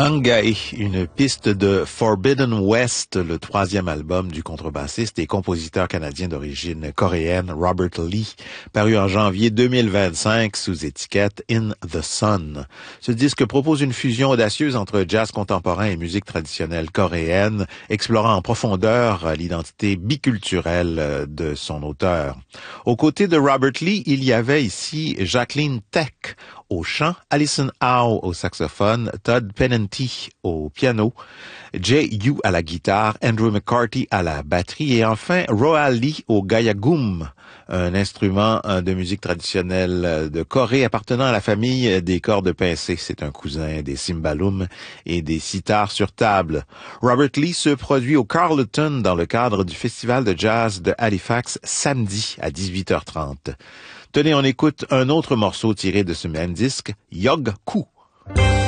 Angai, une piste de Forbidden West, le troisième album du contrebassiste et compositeur canadien d'origine coréenne Robert Lee, paru en janvier 2025 sous étiquette In the Sun. Ce disque propose une fusion audacieuse entre jazz contemporain et musique traditionnelle coréenne, explorant en profondeur l'identité biculturelle de son auteur. Aux côtés de Robert Lee, il y avait ici Jacqueline Tech au chant, Alison Howe au saxophone, Todd Pennenty au piano, Jay Yu à la guitare, Andrew McCarthy à la batterie et enfin Roa Lee au gayagum, un instrument de musique traditionnelle de Corée appartenant à la famille des cordes pincées. C'est un cousin des cymbalums et des sitars sur table. Robert Lee se produit au Carleton dans le cadre du festival de jazz de Halifax samedi à 18h30. Tenez, on écoute un autre morceau tiré de ce même disque, Yog Ku.